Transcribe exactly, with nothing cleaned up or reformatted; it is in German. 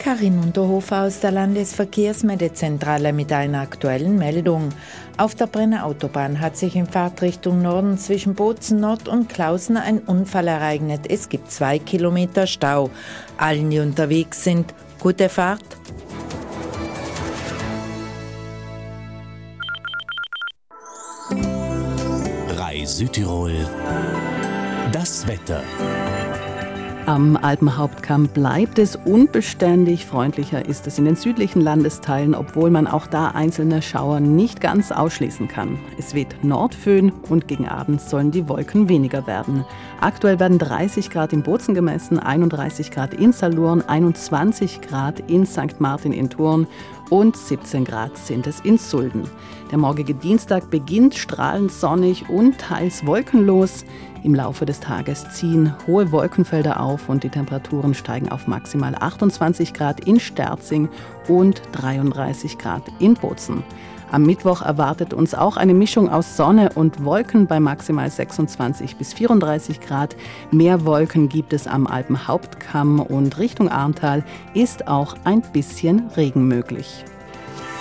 Karin Unterhofer aus der Landesverkehrsmeldezentrale mit einer aktuellen Meldung. Auf der Brenner Autobahn hat sich in Fahrtrichtung Norden zwischen Bozen Nord und Klausen ein Unfall ereignet. Es gibt zwei Kilometer Stau. Allen, die unterwegs sind, gute Fahrt. Rai Südtirol, das Wetter. Am Alpenhauptkamm bleibt es unbeständig, freundlicher ist es in den südlichen Landesteilen, obwohl man auch da einzelne Schauer nicht ganz ausschließen kann. Es weht Nordföhn und gegen Abend sollen die Wolken weniger werden. Aktuell werden dreißig Grad in Bozen gemessen, einunddreißig Grad in Salurn, einundzwanzig Grad in Sankt Martin in Thurn und siebzehn Grad sind es in Sulden. Der morgige Dienstag beginnt strahlend sonnig und teils wolkenlos. Im Laufe des Tages ziehen hohe Wolkenfelder auf und die Temperaturen steigen auf maximal achtundzwanzig Grad in Sterzing und dreiunddreißig Grad in Bozen. Am Mittwoch erwartet uns auch eine Mischung aus Sonne und Wolken bei maximal sechsundzwanzig bis vierunddreißig Grad. Mehr Wolken gibt es am Alpenhauptkamm und Richtung Arntal ist auch ein bisschen Regen möglich.